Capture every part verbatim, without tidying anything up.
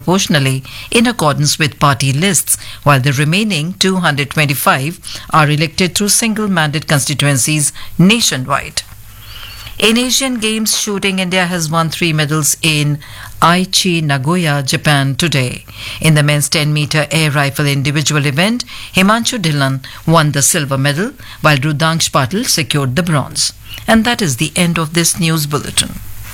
proportionally in accordance with party lists, while the remaining two hundred twenty-five are elected through single-mandate constituencies nationwide. In Asian Games shooting, India has won three medals in Aichi, Nagoya, Japan today. In the men's ten meter air rifle individual event, Himanshu Dhillon won the silver medal, while Rudangsh Patil secured the bronze. And that is the end of this news bulletin.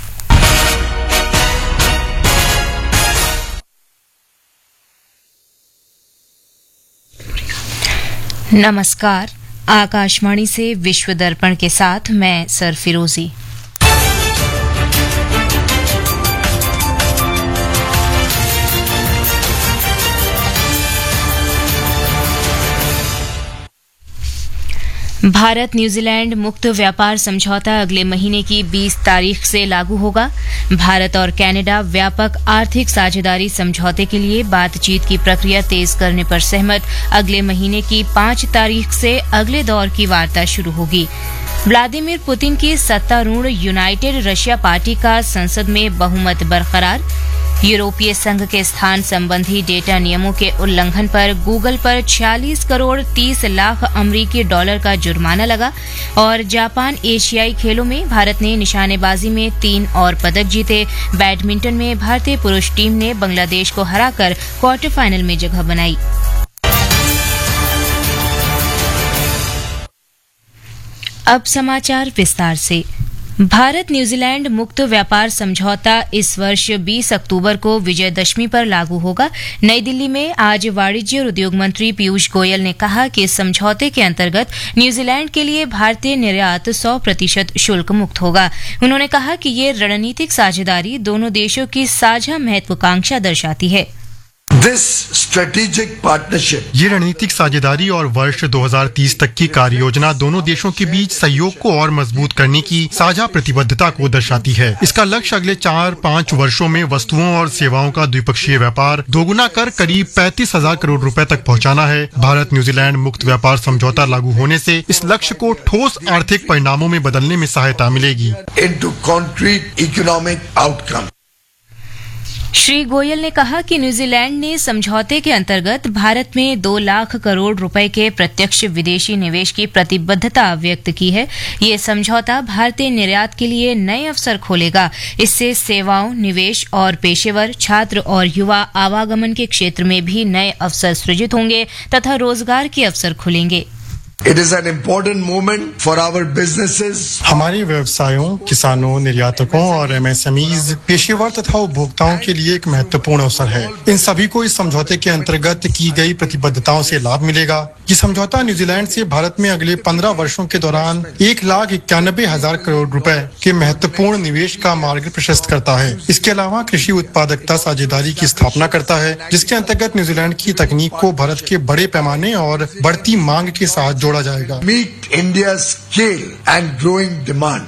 नमस्कार, आकाशवाणी से विश्व दर्पण के साथ मैं sir फिरोजी। Bharat New Zealand मुक्त व्यापार समझौता अगले महीने की बीस तारीख से लागू होगा। भारत और कनाडा व्यापक आर्थिक साझेदारी समझौते के लिए बातचीत की प्रक्रिया तेज करने पर सहमत। अगले महीने की पांच तारीख से अगले दौर की वार्ता शुरू होगी। व्लादिमीर पुतिन की सत्तारूढ़ यूनाइटेड रशिया पार्टी का संसद में बहुमत बरकरार। यूरोपीय संघ के स्थान संबंधी डेटा नियमों के उल्लंघन पर गूगल पर छियालीस करोड़ तीस लाख अमरीकी डॉलर का जुर्माना लगा। और जापान एशियाई खेलों में भारत ने निशानेबाजी में तीन और पदक जीते। बैडमिंटन में भारतीय पुरुष टीम ने बांग्लादेश को हराकर क्वार्टर फाइनल में जगह बनाई। अब समाचार विस्तार से। भारत न्यूजीलैंड मुक्त व्यापार समझौता इस वर्ष बीस अक्टूबर को विजयदशमी पर लागू होगा। नई दिल्ली में आज वाणिज्य और उद्योग मंत्री पीयूष गोयल ने कहा कि इस समझौते के अंतर्गत न्यूजीलैंड के लिए भारतीय निर्यात सौ प्रतिशत शुल्क मुक्त होगा। उन्होंने कहा कि ये रणनीतिक साझेदारी दोनों देशों की साझा महत्वाकांक्षा दर्शाती है। This strategic partnership, ये रणनीतिक साझेदारी और वर्ष दो हज़ार तीस तक की कार्य योजना दोनों देशों के बीच सहयोग को और मजबूत करने की साझा प्रतिबद्धता को दर्शाती है। इसका लक्ष्य अगले चार पाँच वर्षों में वस्तुओं और सेवाओं का द्विपक्षीय व्यापार दोगुना कर करीब पैंतीस हजार करोड़ रुपए तक पहुंचाना है। भारत न्यूजीलैंड मुक्त व्यापार समझौता लागू होने से इस लक्ष्य को ठोस आर्थिक परिणामों में बदलने में सहायता मिलेगी। into concrete economic outcome. Shri Goyal ने कहा कि न्यूजीलैंड ने समझौते के अंतर्गत भारत में दो लाख करोड़ रुपए के प्रत्यक्ष विदेशी निवेश की प्रतिबद्धता व्यक्त की है। ये समझौता भारतीय निर्यात के लिए नए अवसर खोलेगा। इससे सेवाओं, निवेश और पेशेवर, छात्र और युवा आवागमन के क्षेत्र में भी नए अवसर सृजित होंगे तथा रोजगार के अवसर खुलेंगे। It is an important moment for our businesses. हमारे व्यवसायों, किसानों, निर्यातकों और एमएसएमईज, पेशेवर तथा उपभोक्ताओं के लिए एक महत्वपूर्ण अवसर है। इन सभी को इस समझौते के अंतर्गत की गई प्रतिबद्धताओं से लाभ मिलेगा। ये समझौता न्यूजीलैंड से भारत में अगले पंद्रह वर्षों के दौरान एक लाख इक्यानबे हजार करोड़ रुपए के महत्वपूर्ण निवेश का मार्ग प्रशस्त करता है। इसके अलावा कृषि उत्पादकता साझेदारी की स्थापना करता है, जिसके अंतर्गत न्यूजीलैंड की तकनीक को भारत के बड़े पैमाने और बढ़ती मांग के साथ जोड़ा जाएगा। Meet India's scale and growing demand.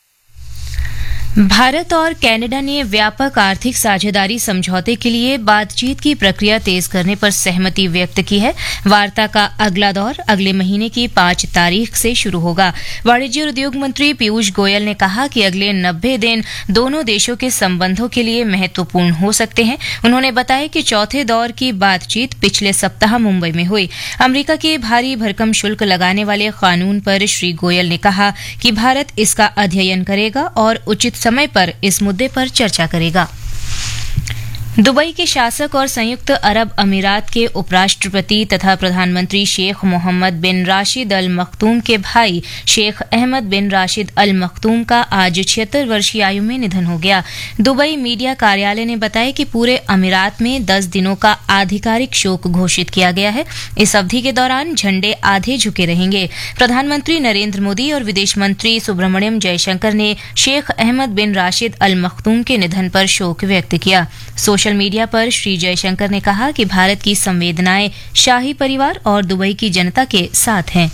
Bharat और कनाडा ने व्यापक आर्थिक साझेदारी समझौते के लिए बातचीत की प्रक्रिया तेज करने पर सहमति व्यक्त की है। वार्ता का अगला दौर अगले महीने की पांच तारीख से शुरू होगा। वाणिज्य और उद्योग मंत्री पीयूष गोयल ने कहा कि अगले नब्बे दिन दोनों देशों के संबंधों के लिए महत्वपूर्ण हो सकते हैं। उन्होंने बताया कि चौथे दौर की बातचीत पिछले सप्ताह मुंबई में हुई। अमेरिका के भारी भरकम शुल्क लगाने वाले कानून पर श्री गोयल ने कहा कि भारत इसका अध्ययन करेगा और उचित समय पर इस मुद्दे पर चर्चा करेगा। दुबई के शासक और संयुक्त अरब अमीरात के उपराष्ट्रपति तथा प्रधानमंत्री शेख मोहम्मद बिन राशिद अल मखतूम के भाई शेख अहमद बिन राशिद अल मखतूम का आज छिहत्तर वर्षीय आयु में निधन हो गया। दुबई मीडिया कार्यालय ने बताया कि पूरे अमीरात में दस दिनों का आधिकारिक शोक घोषित किया गया है। इस अवधि के दौरान झंडे आधे झुके रहेंगे। प्रधानमंत्री नरेंद्र मोदी और विदेश मंत्री सुब्रमण्यम जयशंकर ने शेख अहमद बिन राशिद अल मखतूम के निधन पर शोक व्यक्त किया। सोशल मीडिया पर श्री जयशंकर ने कहा कि भारत की संवेदनाएं शाही परिवार और दुबई की जनता के साथ हैं।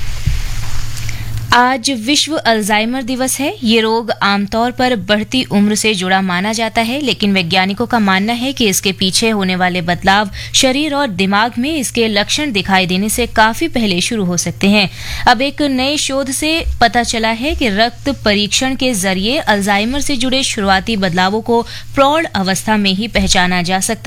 आज विश्व अल्जाइमर दिवस है। ये रोग आमतौर पर बढ़ती उम्र से जुड़ा माना जाता है, लेकिन वैज्ञानिकों का मानना है कि इसके पीछे होने वाले बदलाव शरीर और दिमाग में इसके लक्षण दिखाई देने से काफी पहले शुरू हो सकते हैं। अब एक नए शोध से पता चला है कि रक्त परीक्षण के जरिए अल्जाइमर से जुड़े शुरुआती बदलावों को प्रौढ़ अवस्था में ही पहचाना जा सकता